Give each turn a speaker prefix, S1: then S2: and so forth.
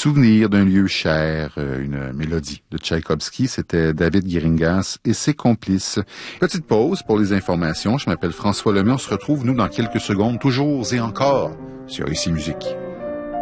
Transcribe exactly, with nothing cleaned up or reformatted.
S1: Souvenir d'un lieu cher, une mélodie de Tchaïkovski. C'était David Guéringas et ses complices. Petite pause pour les informations. Je m'appelle François Lemay. On se retrouve, nous, dans quelques secondes, toujours et encore, sur Ici Musique.